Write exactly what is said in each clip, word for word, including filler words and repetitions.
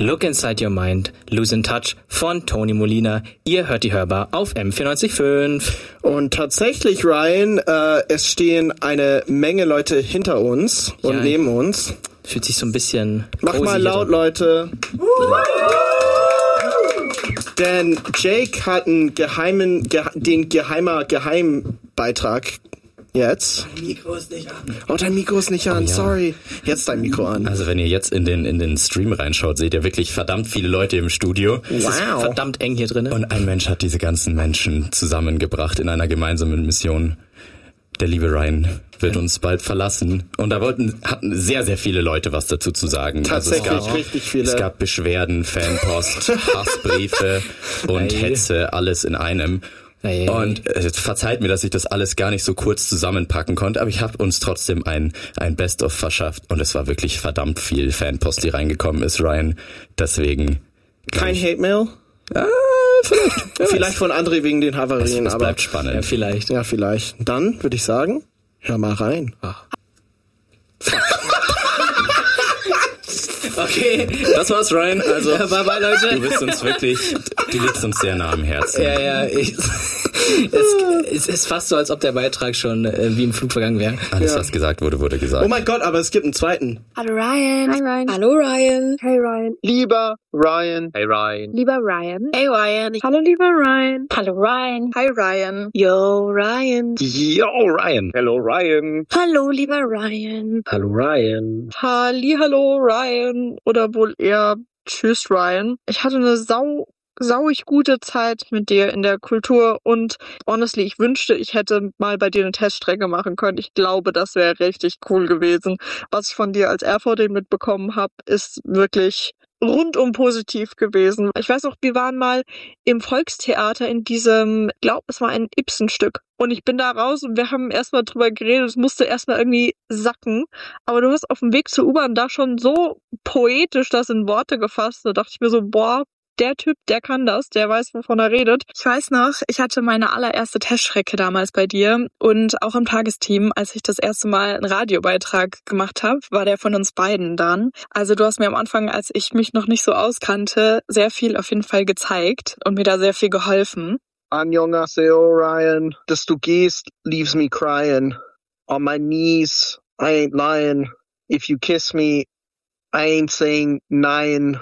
Look Inside Your Mind, Lose in Touch von Tony Molina. Ihr hört die Hörbar auf M vierundneunzig Komma fünf. Und tatsächlich, Ryan, äh, es stehen eine Menge Leute hinter uns und ja, neben uns. Fühlt sich so ein bisschen... Mach mal laut, drin. Leute. Denn Jake hat einen geheimen, ge- den geheimer Geheimbeitrag jetzt. Dein Mikro ist nicht an. Oh, dein Mikro ist nicht an, oh, ja. Sorry. Jetzt dein Mikro an. Also wenn ihr jetzt in den in den Stream reinschaut, seht ihr wirklich verdammt viele Leute im Studio. Es wow. ist verdammt eng hier drin. Und ein Mensch hat diese ganzen Menschen zusammengebracht in einer gemeinsamen Mission. Der liebe Ryan wird uns bald verlassen. Und da wollten hatten sehr, sehr viele Leute was dazu zu sagen. Tatsächlich, also es gab, richtig viele. Es gab Beschwerden, Fanpost, Hassbriefe und hey. Hetze, alles in einem. Hey. Und äh, verzeiht mir, dass ich das alles gar nicht so kurz zusammenpacken konnte, aber ich habe uns trotzdem ein ein Best-of verschafft und es war wirklich verdammt viel Fanpost, die reingekommen ist, Ryan. Deswegen... Kein Hate-Mail? Ah, vielleicht. Vielleicht von André wegen den Havarien, aber... Es bleibt spannend. Ja, vielleicht. Ja, vielleicht. Dann würde ich sagen, hör mal rein. Ach. Okay, das war's, Ryan. Also, ja, bye bye, Leute. Du bist uns wirklich, du liegst uns sehr nah am Herzen. Ja, ja, ich, es, es ist fast so, als ob der Beitrag schon äh, wie im Flug vergangen wäre. Alles, ja. was gesagt wurde, wurde gesagt. Oh mein Gott, aber es gibt einen zweiten. Hallo Ryan. Hi Ryan. Hallo Ryan. Hey Ryan. Lieber Ryan. Hey Ryan. Lieber Ryan. Hey Ryan. Hallo lieber Ryan. Hallo Ryan. Hi Ryan. Yo Ryan. Yo Ryan. Hello Ryan. Hallo lieber Ryan. Hallo Ryan. Hallihallo Ryan. Oder wohl eher Tschüss Ryan. Ich hatte eine sau sauig gute Zeit mit dir in der Kultur und honestly, ich wünschte, ich hätte mal bei dir eine Teststrecke machen können. Ich glaube, das wäre richtig cool gewesen. Was ich von dir als R V D mitbekommen habe, ist wirklich rundum positiv gewesen. Ich weiß auch, wir waren mal im Volkstheater in diesem, ich glaube, es war ein Ibsen-Stück. Und ich bin da raus und wir haben erstmal drüber geredet, es musste erstmal irgendwie sacken. Aber du hast auf dem Weg zur U-Bahn da schon so poetisch das in Worte gefasst. Da dachte ich mir so, boah, der Typ, der kann das, der weiß, wovon er redet. Ich weiß noch, ich hatte meine allererste Teststrecke damals bei dir und auch im Tagesteam, als ich das erste Mal einen Radiobeitrag gemacht habe, war der von uns beiden dann. Also du hast mir am Anfang, als ich mich noch nicht so auskannte, sehr viel auf jeden Fall gezeigt und mir da sehr viel geholfen. Annyeonghaseyo, Ryan. Dass du gehst, leaves me crying. On my knees, I ain't lying. If you kiss me, I ain't saying nein.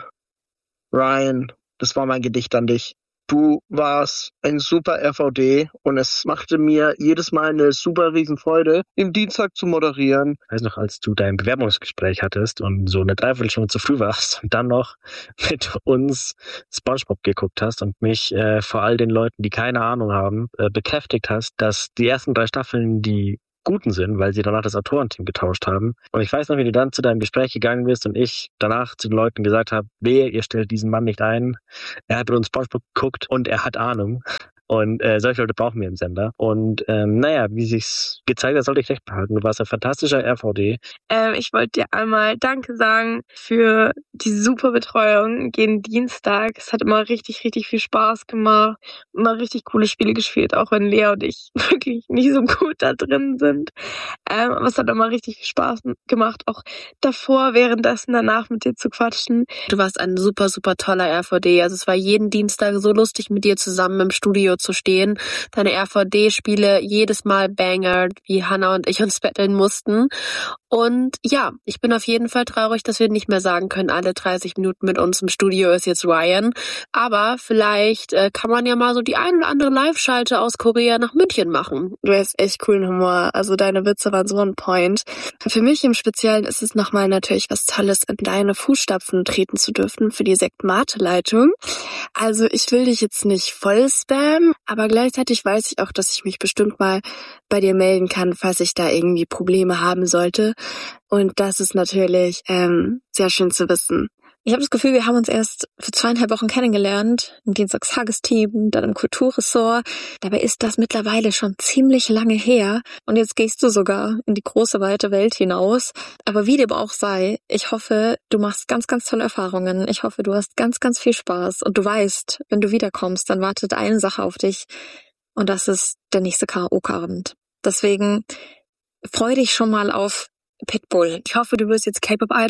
Ryan. Das war mein Gedicht an dich. Du warst ein super R V D und es machte mir jedes Mal eine super riesen Freude, im Dienstag zu moderieren. Ich weiß noch, als du dein Bewerbungsgespräch hattest und so eine Dreiviertelstunde zu früh warst und dann noch mit uns SpongeBob geguckt hast und mich äh, vor all den Leuten, die keine Ahnung haben, äh, bekräftigt hast, dass die ersten drei Staffeln die guten sind, weil sie danach das Autorenteam getauscht haben. Und ich weiß noch, wie du dann zu deinem Gespräch gegangen bist und ich danach zu den Leuten gesagt habe, wehe, ihr stellt diesen Mann nicht ein. Er hat mit uns SpongeBob geguckt und er hat Ahnung. Und äh, solche Leute brauchen wir im Sender. Und ähm, naja, wie sich's gezeigt hat, sollte ich recht behalten. Du warst ein fantastischer R V D. Ähm, ich wollte dir einmal Danke sagen für die super Betreuung jeden Dienstag. Es hat immer richtig, richtig viel Spaß gemacht. Immer richtig coole Spiele gespielt, auch wenn Lea und ich wirklich nicht so gut da drin sind. Ähm, aber es hat immer richtig viel Spaß gemacht, auch davor, währenddessen, danach mit dir zu quatschen. Du warst ein super, super toller R V D. Also es war jeden Dienstag so lustig, mit dir zusammen im Studio zu stehen. Deine R V D-Spiele jedes Mal Banger, wie Hannah und ich uns betteln mussten. Und ja, ich bin auf jeden Fall traurig, dass wir nicht mehr sagen können, alle dreißig Minuten mit uns im Studio ist jetzt Ryan. Aber vielleicht äh, kann man ja mal so die ein oder andere Live-Schalte aus Korea nach München machen. Du hast echt coolen Humor. Also deine Witze waren so on point. Für mich im Speziellen ist es nochmal natürlich was Tolles, in deine Fußstapfen treten zu dürfen für die Sekt-Mate-Leitung. Also ich will dich jetzt nicht voll spammen, aber gleichzeitig weiß ich auch, dass ich mich bestimmt mal bei dir melden kann, falls ich da irgendwie Probleme haben sollte. Und das ist natürlich ähm, sehr schön zu wissen. Ich habe das Gefühl, wir haben uns erst für zweieinhalb Wochen kennengelernt, im Dienstagstagesteam, dann im Kulturressort. Dabei ist das mittlerweile schon ziemlich lange her. Und jetzt gehst du sogar in die große, weite Welt hinaus. Aber wie dem auch sei, ich hoffe, du machst ganz, ganz tolle Erfahrungen. Ich hoffe, du hast ganz, ganz viel Spaß. Und du weißt, wenn du wiederkommst, dann wartet eine Sache auf dich. Und das ist der nächste Karaoke-Abend. Deswegen freu dich schon mal auf Pitbull. Ich hoffe, du wirst jetzt K-Pop-Idol.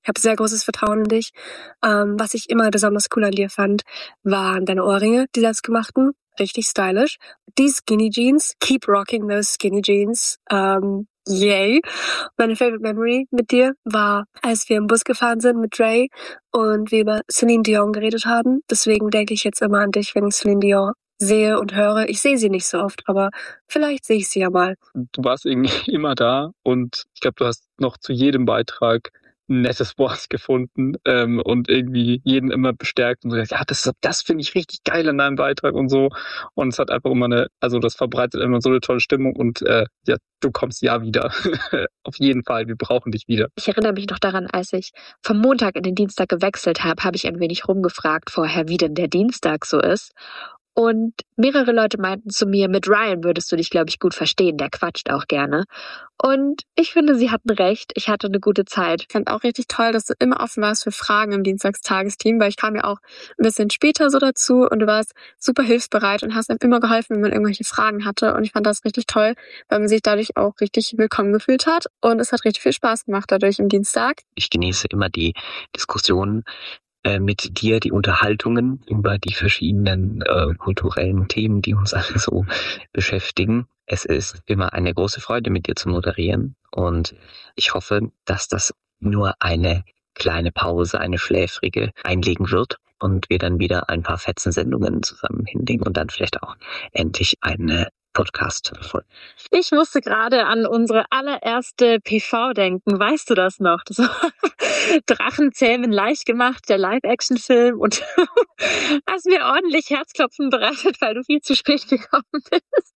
habe sehr großes Vertrauen in dich. Ähm, was ich immer besonders cool an dir fand, waren deine Ohrringe, die selbstgemachten. Richtig stylisch. Die Skinny Jeans. Keep rocking those Skinny Jeans. Ähm, yay. Meine favorite memory mit dir war, als wir im Bus gefahren sind mit Dre und wir über Celine Dion geredet haben. Deswegen denke ich jetzt immer an dich, wenn ich Celine Dion sehe und höre. Ich sehe sie nicht so oft, aber vielleicht sehe ich sie ja mal. Du warst irgendwie immer da und ich glaube, du hast noch zu jedem Beitrag ein nettes Wort gefunden ähm, und irgendwie jeden immer bestärkt und so gesagt, ja, das, das finde ich richtig geil an deinem Beitrag und so. Und es hat einfach immer eine, also das verbreitet immer so eine tolle Stimmung und äh, ja, du kommst ja wieder. Auf jeden Fall, wir brauchen dich wieder. Ich erinnere mich noch daran, als ich vom Montag in den Dienstag gewechselt habe, habe ich ein wenig rumgefragt vorher, wie denn der Dienstag so ist. Und mehrere Leute meinten zu mir, mit Ryan würdest du dich, glaube ich, gut verstehen. Der quatscht auch gerne. Und ich finde, sie hatten recht. Ich hatte eine gute Zeit. Ich fand auch richtig toll, dass du immer offen warst für Fragen im Dienstagstagesteam, weil ich kam ja auch ein bisschen später so dazu und du warst super hilfsbereit und hast einem immer geholfen, wenn man irgendwelche Fragen hatte. Und ich fand das richtig toll, weil man sich dadurch auch richtig willkommen gefühlt hat. Und es hat richtig viel Spaß gemacht dadurch im Dienstag. Ich genieße immer die Diskussionen mit dir, die Unterhaltungen über die verschiedenen äh, kulturellen Themen, die uns alle so beschäftigen. Es ist immer eine große Freude, mit dir zu moderieren und ich hoffe, dass das nur eine kleine Pause, eine schläfrige einlegen wird und wir dann wieder ein paar Fetzen-Sendungen zusammen hinlegen und dann vielleicht auch endlich eine Podcast voll. Ich musste gerade an unsere allererste P V denken. Weißt du das noch? Das war Drachenzähmen leicht gemacht, der Live-Action-Film und hast mir ordentlich Herzklopfen bereitet, weil du viel zu spät gekommen bist.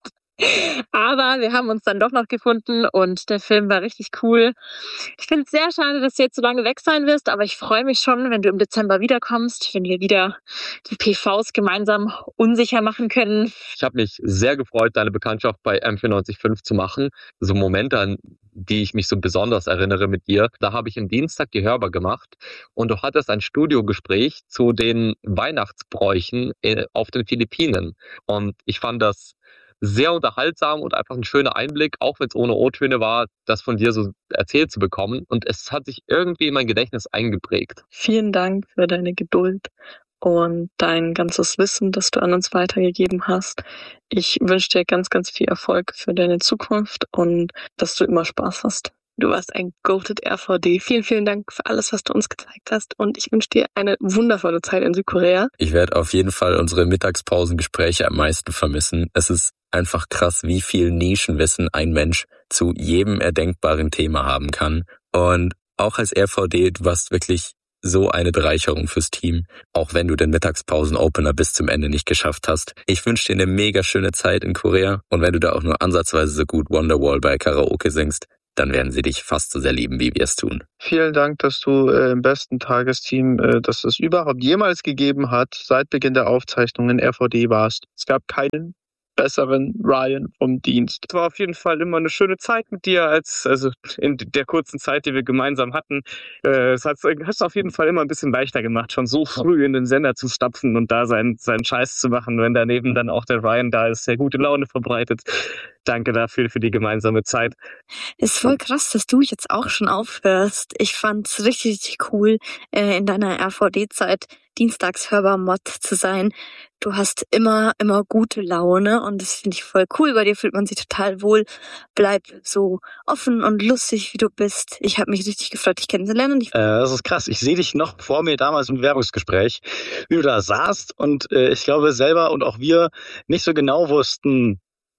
Aber wir haben uns dann doch noch gefunden und der Film war richtig cool. Ich finde es sehr schade, dass du jetzt so lange weg sein wirst, aber ich freue mich schon, wenn du im Dezember wiederkommst, wenn wir wieder die P Vs gemeinsam unsicher machen können. Ich habe mich sehr gefreut, deine Bekanntschaft bei M vierundneunzig Komma fünf zu machen. So Momente, an die ich mich so besonders erinnere mit dir. Da habe ich am Dienstag die Hörbar gemacht und du hattest ein Studiogespräch zu den Weihnachtsbräuchen auf den Philippinen. Und ich fand das sehr unterhaltsam und einfach ein schöner Einblick, auch wenn es ohne O-Töne war, das von dir so erzählt zu bekommen. Und es hat sich irgendwie in mein Gedächtnis eingeprägt. Vielen Dank für deine Geduld und dein ganzes Wissen, das du an uns weitergegeben hast. Ich wünsche dir ganz, ganz viel Erfolg für deine Zukunft und dass du immer Spaß hast. Du warst ein Goated R V D. Vielen, vielen Dank für alles, was du uns gezeigt hast. Und ich wünsche dir eine wundervolle Zeit in Südkorea. Ich werde auf jeden Fall unsere Mittagspausengespräche am meisten vermissen. Es ist einfach krass, wie viel Nischenwissen ein Mensch zu jedem erdenkbaren Thema haben kann. Und auch als R V D, du warst wirklich so eine Bereicherung fürs Team, auch wenn du den Mittagspausen-Opener bis zum Ende nicht geschafft hast. Ich wünsche dir eine mega schöne Zeit in Korea. Und wenn du da auch nur ansatzweise so gut Wonderwall bei Karaoke singst, dann werden sie dich fast so sehr lieben, wie wir es tun. Vielen Dank, dass du äh, im besten Tagesteam, äh, das es überhaupt jemals gegeben hat, seit Beginn der Aufzeichnungen R V D warst. Es gab keinen besseren Ryan vom Dienst. Es war auf jeden Fall immer eine schöne Zeit mit dir, als also in der kurzen Zeit, die wir gemeinsam hatten. Äh, es hat es auf jeden Fall immer ein bisschen leichter gemacht, schon so früh in den Sender zu stapfen und da seinen, seinen Scheiß zu machen, wenn daneben dann auch der Ryan da ist, der gute Laune verbreitet. Danke dafür, für die gemeinsame Zeit. Ist voll krass, dass du jetzt auch schon aufhörst. Ich fand's richtig, richtig cool, äh, in deiner R V D-Zeit Dienstagshörbar-Mod zu sein. Du hast immer, immer gute Laune und das finde ich voll cool. Bei dir fühlt man sich total wohl. Bleib so offen und lustig, wie du bist. Ich habe mich richtig gefreut, dich kennenzulernen. Äh, das ist krass. Ich sehe dich noch vor mir damals im Bewerbungsgespräch, wie du da saßt und äh, ich glaube selber und auch wir nicht so genau wussten,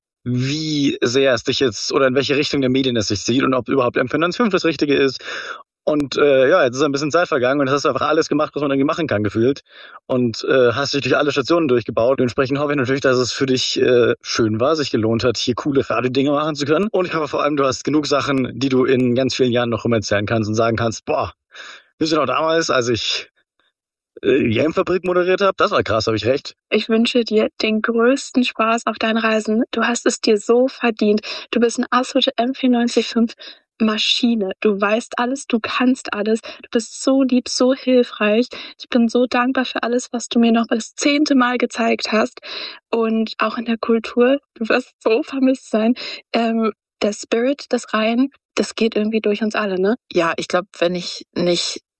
wie sehr es dich jetzt oder in welche Richtung der Medien es sich zieht und ob überhaupt M vierundneunzig Komma fünf das Richtige ist. Und äh, ja, jetzt ist ein bisschen Zeit vergangen und hast einfach alles gemacht, was man irgendwie machen kann, gefühlt. Und äh, hast dich durch alle Stationen durchgebaut. Dementsprechend hoffe ich natürlich, dass es für dich äh, schön war, sich gelohnt hat, hier coole Radiodinge machen zu können. Und ich hoffe vor allem, du hast genug Sachen, die du in ganz vielen Jahren noch rumerzählen kannst und sagen kannst, boah, wisst ihr noch damals, als ich äh, die Yam-Fabrik moderiert habe? Das war krass, habe ich recht. Ich wünsche dir den größten Spaß auf deinen Reisen. Du hast es dir so verdient. Du bist eine absolute M vierundneunzig Komma fünf Maschine. Du weißt alles, du kannst alles. Du bist so lieb, so hilfreich. Ich bin so dankbar für alles, was du mir noch das zehnte Mal gezeigt hast. Und auch in der Kultur. Du wirst so vermisst sein. Ähm, der Spirit des Rhein, das geht irgendwie durch uns alle, ne? Ja, ich glaube, wenn ich nicht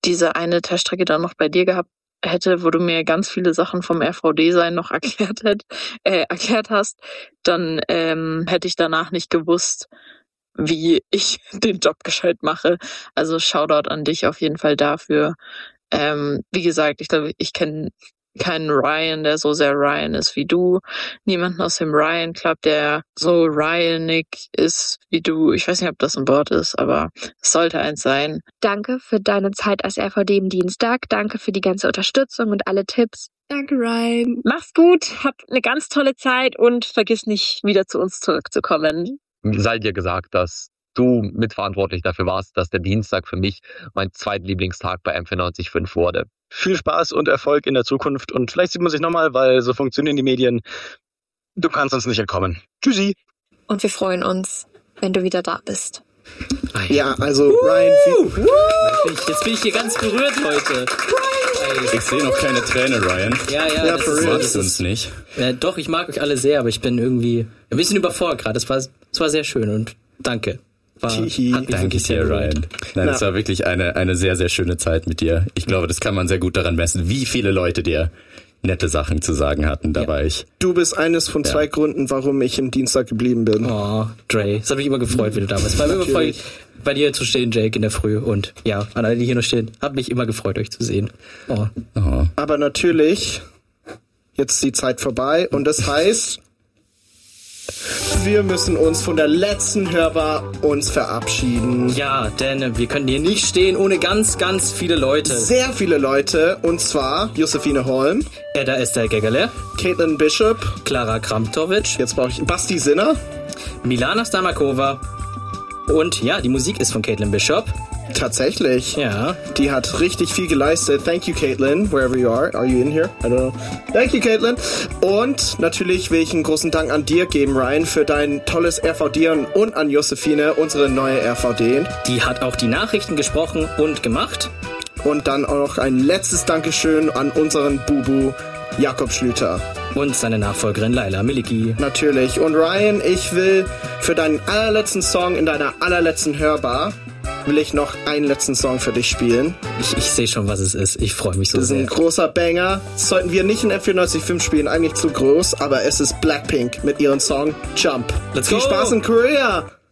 diese eine Teststrecke dann noch bei dir gehabt hätte, wo du mir ganz viele Sachen vom R V D-Sein noch erklärt, hätt, äh, erklärt hast, dann ähm, hätte ich danach nicht gewusst, wie ich den Job gescheit mache. Also Shoutout an dich auf jeden Fall dafür. Ähm, wie gesagt, ich glaube, ich kenne keinen Ryan, der so sehr Ryan ist wie du. Niemanden aus dem Ryan Club, der so Ryanig ist wie du. Ich weiß nicht, ob das ein Wort ist, aber es sollte eins sein. Danke für deine Zeit als R V D im Dienstag. Danke für die ganze Unterstützung und alle Tipps. Danke, Ryan. Mach's gut, hab eine ganz tolle Zeit und vergiss nicht, wieder zu uns zurückzukommen. Sei dir gesagt, dass du mitverantwortlich dafür warst, dass der Dienstag für mich mein zweitlieblingstag bei M vierundneunzig Komma fünf wurde. Viel Spaß und Erfolg in der Zukunft und vielleicht sieht man sich nochmal, weil so funktionieren die Medien. Du kannst uns nicht entkommen. Tschüssi. Und wir freuen uns, wenn du wieder da bist. Ja, also Ryan... Jetzt bin ich, jetzt bin ich hier ganz berührt heute. Ich sehe noch keine Träne, Ryan. Ja, ja, Ja, das, for ist, real. das Magst du uns nicht? Äh, doch, ich mag euch alle sehr, aber ich bin irgendwie ein bisschen überfordert gerade. Es war, es war sehr schön und danke. War, Hihi. hat mich Danke wirklich sehr dir, berührt. Ryan. Nein, es Na. war wirklich eine, eine sehr, sehr schöne Zeit mit dir. Ich glaube, das kann man sehr gut daran messen, wie viele Leute dir nette Sachen zu sagen hatten. Da Ja. war ich. Du bist eines von Ja. zwei Gründen, warum ich im Dienstag geblieben bin. Oh, Dre, es hat mich immer gefreut, wie du da warst. Es war immer gefreut, bei dir zu stehen, Jake, in der Früh. Und ja, an alle, die hier noch stehen, hat mich immer gefreut, euch zu sehen. Oh. Oh. Aber natürlich, jetzt ist die Zeit vorbei und das heißt, wir müssen uns von der letzten Hörbar uns verabschieden. Ja, denn wir können hier nicht stehen ohne ganz, ganz viele Leute. Sehr viele Leute, und zwar Josephine Holm, Edda Esther Gegele, Caitlin Bishop, Klara Kramtovic, jetzt brauche ich Basti Sinner, Milana Stamakova und ja, die Musik ist von Caitlin Bishop. tatsächlich. Ja. Die hat richtig viel geleistet. Thank you, Caitlin, wherever you are. Are you in here? I don't know. Thank you, Caitlin. Und natürlich will ich einen großen Dank an dir geben, Ryan, für dein tolles R V D und an Josephine, unsere neue R V D. Die hat auch die Nachrichten gesprochen und gemacht. Und dann auch noch ein letztes Dankeschön an unseren Bubu Jakob Schlüter. Und seine Nachfolgerin Laila Miliki. Natürlich. Und Ryan, ich will für deinen allerletzten Song in deiner allerletzten Hörbar will ich noch einen letzten Song für dich spielen. Ich, ich sehe schon, was es ist. Ich freue mich so Das ist ein sehr. großer Banger. Das sollten wir nicht in F vierundneunzig Komma fünf spielen, eigentlich zu groß, aber es ist Blackpink mit ihrem Song Jump. Let's Viel go! Spaß in Korea!